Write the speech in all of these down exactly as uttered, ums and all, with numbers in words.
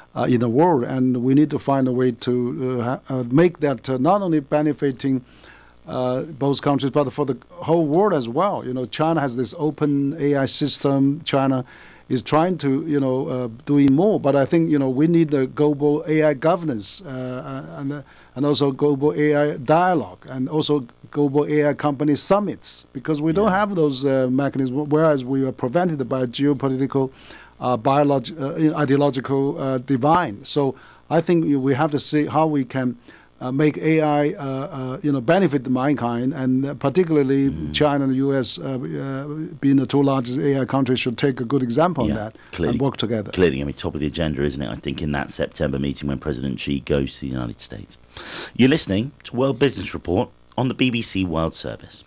uh, in the world, and we need to find a way to uh, ha- uh, make that uh, not only benefiting uh, both countries, but for the whole world as well. You know, China has this open A I system. China is trying to, you know, uh, doing more. But I think, you know, we need a global A I governance uh, and uh, and also global A I dialogue, and also global A I company summits, because we don't have those uh, mechanisms, whereas we are prevented by geopolitical, uh, biolog- uh, ideological uh, divide. So I think we have to see how we can Uh, make A I, uh, uh, you know, benefit mankind, and uh, particularly mm. China and the U S, uh, uh, being the two largest A I countries, should take a good example yeah, on that clearly, and work together. Clearly, I mean, top of the agenda, isn't it? I think in that September meeting when President Xi goes to the United States. You're listening to World Business Report on the B B C World Service.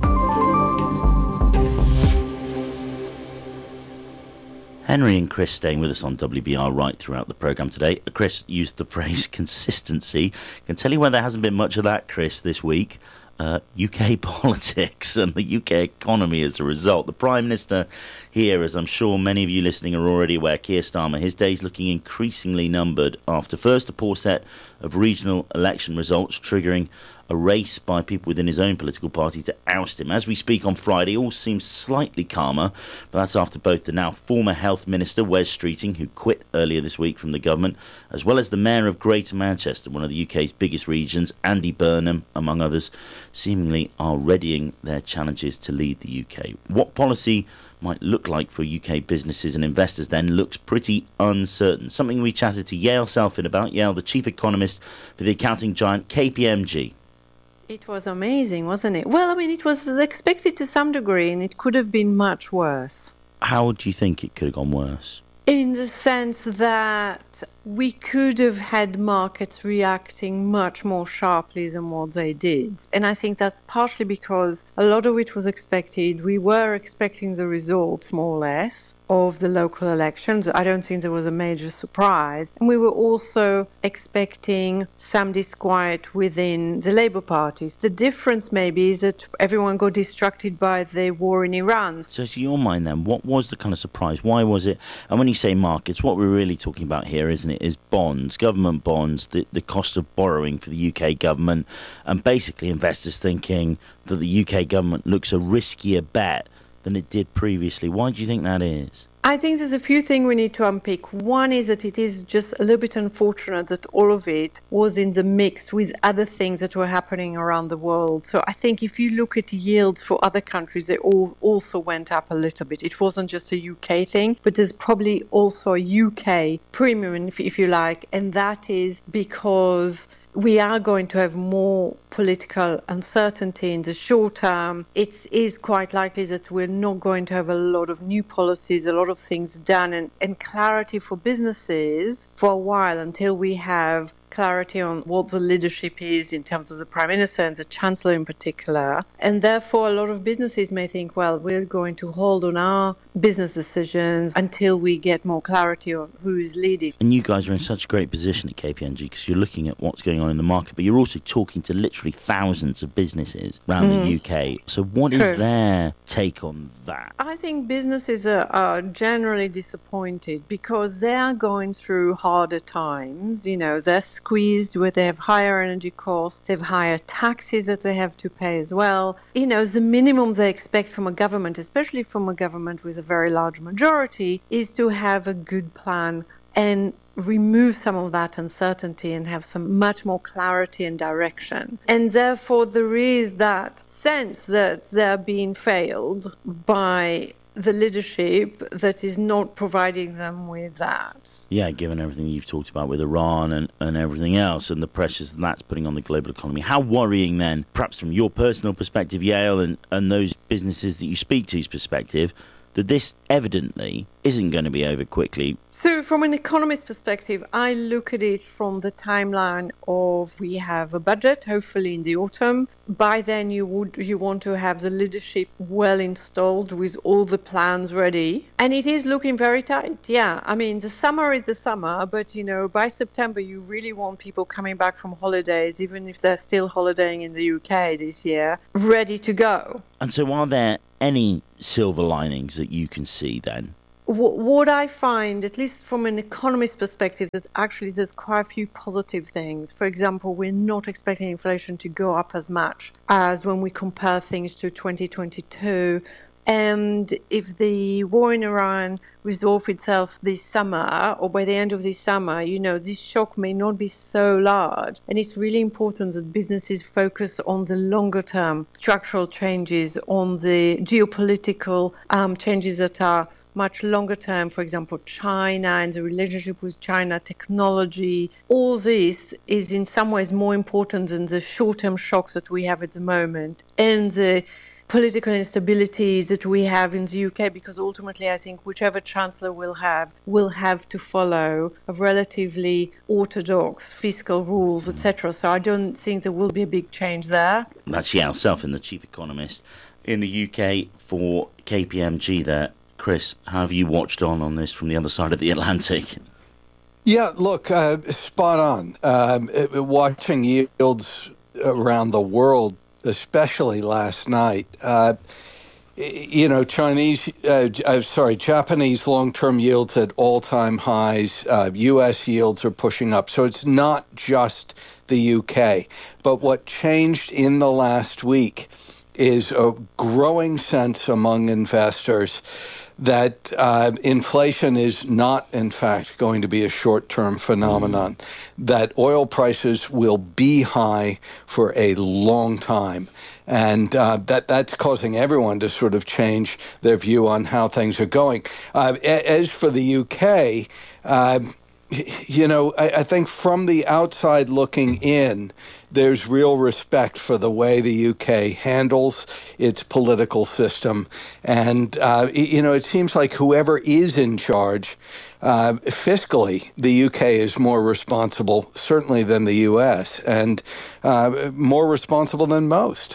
Henry and Chris staying with us on W B R right throughout the programme today. Chris used the phrase consistency. I can tell you where there hasn't been much of that, Chris, this week. Uh, U K politics and the U K economy as a result. The Prime Minister here, as I'm sure many of you listening are already aware, Keir Starmer, his days looking increasingly numbered after first a poor set of regional election results triggering a race by people within his own political party to oust him. As we speak on Friday, all seems slightly calmer, but that's after both the now former Health Minister, Wes Streeting, who quit earlier this week from the government, as well as the Mayor of Greater Manchester, one of the U K's biggest regions, Andy Burnham, among others, seemingly are readying their challenges to lead the U K. What policy might look like for U K businesses and investors then looks pretty uncertain. Something we chatted to Yael Selfin about. Yael, the chief economist for the accounting giant K P M G. It was amazing, wasn't it? Well, I mean, it was expected to some degree, and it could have been much worse. How do you think it could have gone worse? In the sense that we could have had markets reacting much more sharply than what they did. And I think that's partially because a lot of it was expected. We were expecting the results, more or less, of the local elections. I don't think there was a major surprise. And we were also expecting some disquiet within the Labour parties. The difference maybe is that everyone got distracted by the war in Iran. So to your mind then, what was the kind of surprise? Why was it? And when you say markets, what we're really talking about here, isn't it, is bonds, government bonds, the, the cost of borrowing for the U K government, and basically investors thinking that the U K government looks a riskier bet than it did previously. Why do you think that is? I think there's a few things we need to unpick. One is that it is just a little bit unfortunate that all of it was in the mix with other things that were happening around the world. So I think if you look at yields for other countries, they all also went up a little bit. It wasn't just a U K thing, but there's probably also a U K premium, if, if you like, and that is because we are going to have more political uncertainty in the short term. It is quite likely that we're not going to have a lot of new policies, a lot of things done, and, and clarity for businesses for a while until we have clarity on what the leadership is in terms of the Prime Minister and the Chancellor in particular. And therefore, a lot of businesses may think, well, we're going to hold on our business decisions until we get more clarity on who is leading. And you guys are in such a great position at K P M G because you're looking at what's going on in the market, but you're also talking to literally thousands of businesses around mm. the U K. So what True. is their take on that? I think businesses are, are generally disappointed because they are going through harder times. You know, they're squeezed where they have higher energy costs, they have higher taxes that they have to pay as well. You know, the minimum they expect from a government, especially from a government with a very large majority, is to have a good plan and remove some of that uncertainty and have some much more clarity and direction. And therefore there is that sense that they're being failed by the leadership that is not providing them with that. Yeah, given everything you've talked about with Iran and, and everything else and the pressures that that's putting on the global economy, how worrying then, perhaps from your personal perspective, Yael, and, and those businesses that you speak to's perspective, that this evidently isn't going to be over quickly? So from an economist perspective, I look at it from the timeline of we have a budget, hopefully in the autumn. By then you would you want to have the leadership well installed with all the plans ready. And it is looking very tight. Yeah, I mean, the summer is the summer, but, you know, by September you really want people coming back from holidays, even if they're still holidaying in the U K this year, ready to go. And so are there any silver linings that you can see then? what I find, at least from an economist perspective, that actually there's quite a few positive things. For example, we're not expecting inflation to go up as much as when we compare things to twenty twenty-two. And if the war in Iran resolves itself this summer or by the end of this summer, you know, this shock may not be so large. And it's really important that businesses focus on the longer term structural changes, on the geopolitical um, changes that are much longer term, for example, China and the relationship with China, technology. All this is in some ways more important than the short-term shocks that we have at the moment and the political instabilities that we have in the U K, because ultimately I think whichever chancellor we'll have will have to follow a relatively orthodox fiscal rules, et cetera. So I don't think there will be a big change there. That's Yao Selfin, the chief economist in the U K for K P M G there. Chris, how have you watched on on this from the other side of the Atlantic? Yeah, look, uh, spot on. Um, it, watching yields around the world, especially last night, uh, you know, Chinese, uh, uh, sorry, Japanese long-term yields at all-time highs. Uh, U S yields are pushing up. So it's not just the U K. But what changed in the last week is a growing sense among investors that uh, inflation is not, in fact, going to be a short-term phenomenon, that oil prices will be high for a long time. And uh, that that's causing everyone to sort of change their view on how things are going. Uh, as for the U K, uh, you know, I, I think from the outside looking in, there's real respect for the way the U K handles its political system. And, uh, you know, it seems like whoever is in charge, uh, fiscally, the U K is more responsible, certainly, than the U S, and uh, more responsible than most.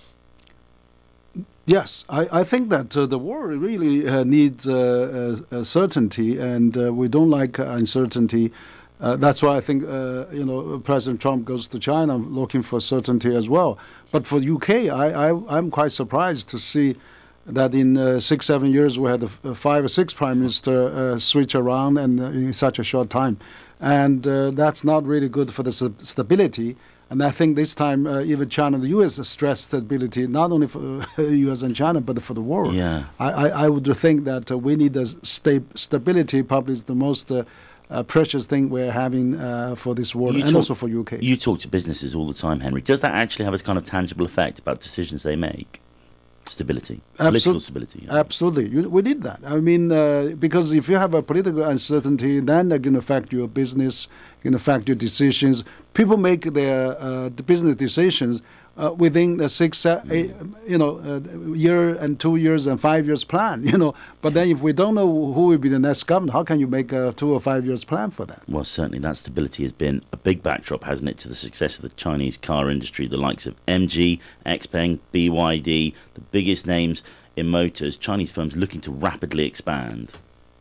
Yes, I, I think that uh, the war really uh, needs uh, uh, certainty, and uh, we don't like uncertainty. Uh, that's why I think uh, you know President Trump goes to China looking for certainty as well. But for U K, I, I I'm quite surprised to see that in uh, six seven years we had a, a five or six prime minister uh, switch around and uh, in such a short time, and uh, that's not really good for the st- stability. And I think this time, uh, even China and the U S stress stability, not only for uh, U S and China, but for the world. Yeah. I, I, I would think that uh, we need the sta- stability, probably is the most uh, uh, precious thing we're having uh, for this world, You and talk- also for U K. You talk to businesses all the time, Henry. Does that actually have a kind of tangible effect about decisions they make? Stability, political Absol- stability. Absolutely. You, we need that. I mean, uh, because if you have a political uncertainty, then they're going to affect your business, going to affect your decisions. People make their uh, the business decisions uh, within the six, uh, eight, you know, uh, year and two years and five years plan, you know. But then if we don't know who will be the next government, how can you make a two or five years plan for that? Well, certainly that stability has been a big backdrop, hasn't it, to the success of the Chinese car industry, the likes of M G, XPeng, B Y D, the biggest names in motors, Chinese firms looking to rapidly expand.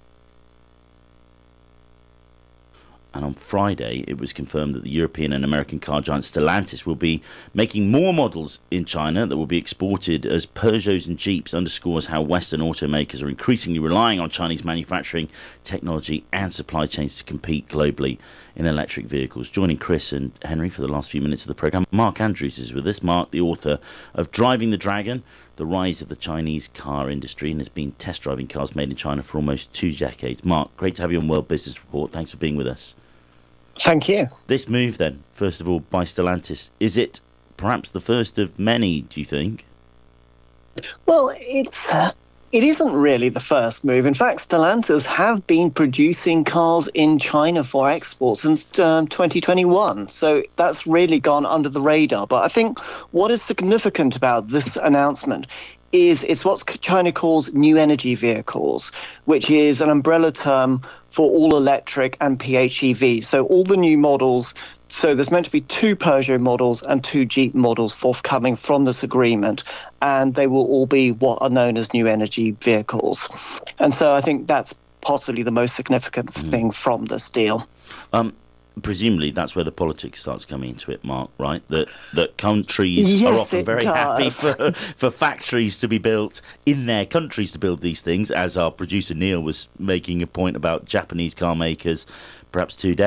And on Friday, it was confirmed that the European and American car giant Stellantis will be making more models in China that will be exported as Peugeots and Jeeps, underscores how Western automakers are increasingly relying on Chinese manufacturing, technology and supply chains to compete globally in electric vehicles. Joining Chris and Henry for the last few minutes of the programme, Mark Andrews is with us. Mark, the author of Driving the Dragon, The Rise of the Chinese Car Industry, and has been test driving cars made in China for almost two decades. Mark, great to have you on World Business Report. Thanks for being with us. Thank you. This move then, first of all, by Stellantis, is it perhaps the first of many, do you think? Well, it's uh, it isn't really the first move. In fact, Stellantis have been producing cars in China for export since um, twenty twenty-one. So that's really gone under the radar. But I think what is significant about this announcement is it's what China calls new energy vehicles, which is an umbrella term for all electric and P H E Vs. So all the new models, so there's meant to be two Peugeot models and two Jeep models forthcoming from this agreement, and they will all be what are known as new energy vehicles. And so I think that's possibly the most significant mm. thing from this deal. Um, presumably that's where the politics starts coming into it, Mark, right? That that countries Yes, are often it very does. happy for, for factories to be built in their countries to build these things, as our producer Neil was making a point about Japanese car makers perhaps two